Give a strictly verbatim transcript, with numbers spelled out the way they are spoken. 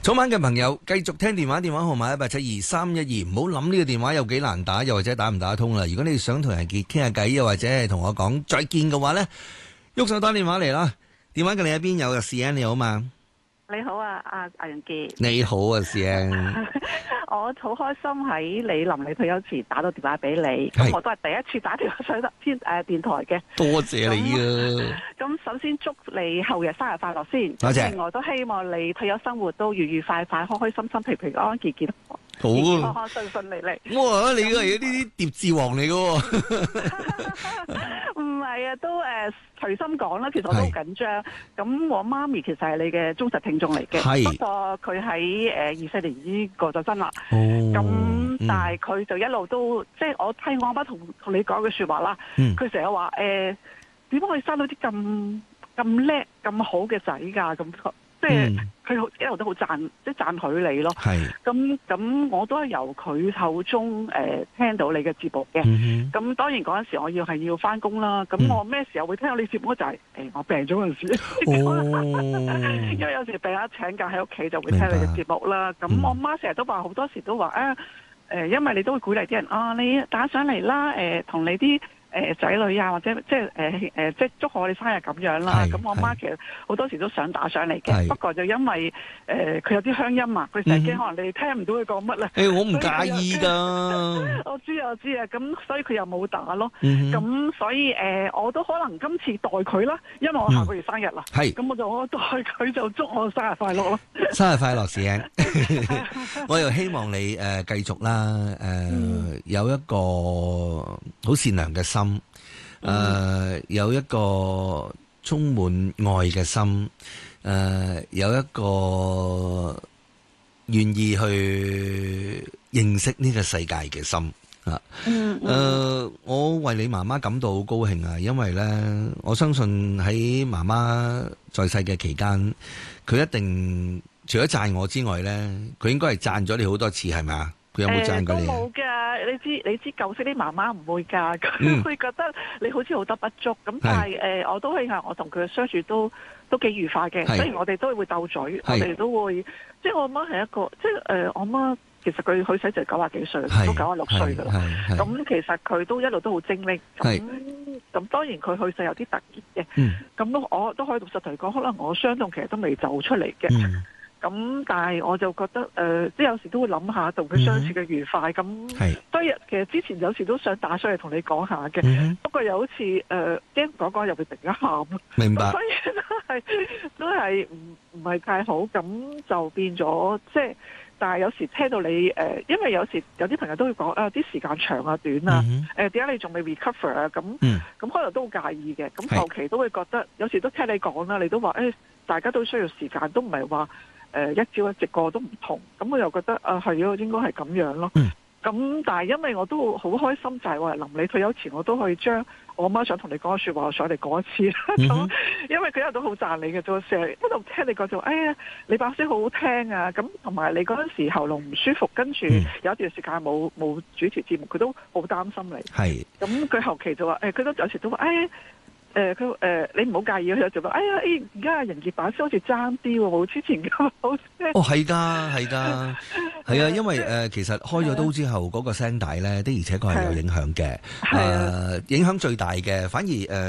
早晚嘅朋友，繼續聽電話，電話號碼一八七二三一二，唔好諗呢個電話有幾難打，又或者打唔打得通啦。如果你想同人傾下偈，又或者係同我講再見嘅話呢，喐手打電話嚟啦。電話嘅另一邊有士恩，你好嘛？ 你好啊，阿阿楊傑。 你好啊，士恩。 我好開心喺你臨你退休前打到電話俾你，咁我都係第一次打電話上天誒電台嘅。 多謝你啊！ 咁首先祝你後日生日快樂先， 多謝。 另外都希望你退休生活都愉愉快快、開開心心、平平安安、健健康好康康、順順利利。 哇！你個係呢啲疊字王嚟嘅。 唔係啊，都誒隨心講啦。其實我都好緊張。咁我媽咪其實係你嘅忠實聽眾嚟嘅，不過佢喺誒二四年已經過咗身啦。 哦。咁但係佢就一路都即係我聽我阿媽同同你講嘅説話啦。佢成日話誒點解可以生到啲咁咁叻咁好嘅仔㗎？咁即係佢一路都好讚，即係讚許你咯。係。咁咁我都係由佢口中誒、呃、聽到你嘅節目嘅。咁、嗯、當然嗰陣時我要係要翻工啦。咁我咩時候會聽到你節目就係、是、誒、欸、我病咗嗰陣時。哦、因為有時病咗請假喺屋企就會聽你嘅節目啦。咁我媽成日都話好多時都話啊誒，因為你都會鼓勵啲人啊，你打上嚟啦誒，同、呃、你啲。誒仔女啊，或者即係誒誒，即係祝賀我哋生日咁樣啦。咁我媽其實好多時都想打上嚟嘅，不過就因為誒佢、呃、有啲鄉音啊，佢成日驚可能你聽唔到佢講乜咧。誒、欸，我唔介意㗎。我知啊，我知啊。咁所以佢又冇打咯。咁、嗯、所以誒、呃，我都可能今次代佢啦，因為我下個月生日啦。係、嗯。咁我就我代佢就祝我生日快樂咯。生日快樂，士英。我又希望你誒、呃、繼續啦，誒、呃嗯、有一個好善良嘅心。誒、呃，有一個充滿愛嘅心，誒、呃，有一個願意去認識呢個世界嘅心啊！誒、呃，我為你媽媽感到好高興啊，因為呢，我相信喺媽媽在世嘅期間，佢一定除咗讚我之外呢，佢應該係讚咗你好多次，係咪啊？佢有冇讚過你？都冇㗎，你知你知舊式啲媽媽唔會㗎，佢、嗯、會覺得你好似好多不足咁。但係誒、呃，我都慶幸我同佢嘅相處都都幾愉快嘅。雖然我哋都會鬥嘴，我哋都會即係我媽係一個即係誒、呃，我媽其實佢去世就九廿幾歲，都九廿六歲㗎啦。咁其實佢都一路都好精靈。咁咁當然佢去世有啲突然嘅。咁、嗯、都我都可以老實同你講，可能我傷痛其實都未走出嚟嘅。嗯咁，但係我就覺得誒、呃，即係有時都會諗下同佢相處嘅愉快。咁、嗯，所以其實之前有時都想打上嚟同你講下嘅、嗯，不過又好似誒驚講講又會突然間喊咯。明白。所以都係都係唔唔係太好，咁就變咗即係。但係有時聽到你誒、呃，因為有時有啲朋友都會講啊，啲時間長啊短啊，誒點解你仲未 recover 啊？咁咁、嗯、可能都好介意嘅。咁後期都會覺得有時都聽你講啦，你都話誒、欸，大家都需要時間，都唔係話。誒、呃、一朝一夕個都唔同，咁我又覺得啊係咯，應該係咁樣咯。咁、嗯、但係因為我都好開心，就係話臨你退休前，我都可以將我媽想同你講嘅説話上嚟講一次啦。咁、嗯、因為佢一路都好讚你嘅，就成日一路聽你講就，哎呀你把聲好好聽啊！咁同埋你嗰陣時喉嚨唔舒服，跟住有一段時間冇冇主持節目，佢都好擔心你。係。咁佢後期就話誒，佢、哎、都有時都話，哎。誒佢誒你唔好介意，佢有時話：哎呀，誒而家人傑把聲好似爭啲喎，冇之前咁好聽。哦，係㗎，係㗎，係啊，因為誒、呃、其實開咗刀之後嗰個聲帶咧，的而且確係有影響嘅。誒、呃、影響最大嘅，反而誒。呃